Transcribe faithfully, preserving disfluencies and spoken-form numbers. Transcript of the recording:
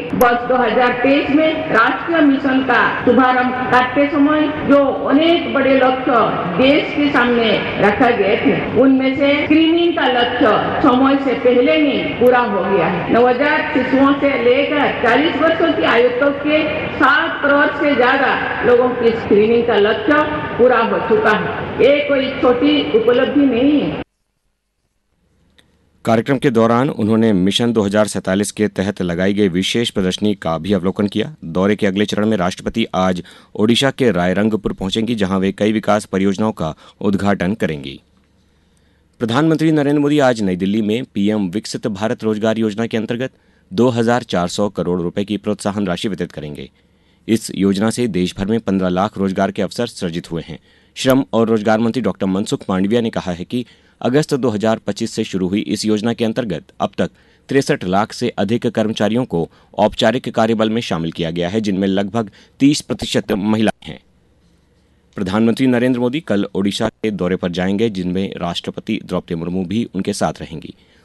वर्ष दो हजार तेईस में राष्ट्रीय मिशन का शुभारंभ करते समय जो अनेक बड़े लक्ष्य देश के सामने रखा गए थे, उनमें से स्क्रीनिंग का लक्ष्य समय से पहले ही पूरा हो गया है। नवजात शिशुओं से लेकर चालीस वर्षों की आयु तक के सात करोड़ से ज्यादा लोगों की स्क्रीनिंग का लक्ष्य पूरा हो चुका है। ये कोई छोटी उपलब्धि नहीं है। कार्यक्रम के दौरान उन्होंने मिशन दो हज़ार सैंतालीस के तहत लगाई गई विशेष प्रदर्शनी का भी अवलोकन किया। दौरे के अगले चरण में राष्ट्रपति आज ओडिशा के रायरंगपुर पहुंचेंगी, जहां वे कई विकास परियोजनाओं का उद्घाटन करेंगी। प्रधानमंत्री नरेंद्र मोदी आज नई दिल्ली में पीएम विकसित भारत रोजगार योजना के अंतर्गत दो हज़ार चार सौ करोड़ रुपए की प्रोत्साहन राशि वितरित करेंगे। इस योजना से देश भर में पंद्रह लाख रोजगार के अवसर सृजित हुए हैं। श्रम और रोजगार मंत्री डॉक्टर मनसुख मांडविया ने कहा है कि अगस्त दो हज़ार पच्चीस से शुरू हुई इस योजना के अंतर्गत अब तक तिरसठ लाख से अधिक कर्मचारियों को औपचारिक कार्यबल में शामिल किया गया है, जिनमें लगभग तीस प्रतिशत महिलाएं हैं। प्रधानमंत्री नरेंद्र मोदी कल ओडिशा के दौरे पर जाएंगे, जिनमें राष्ट्रपति द्रौपदी मुर्मू भी उनके साथ रहेंगी।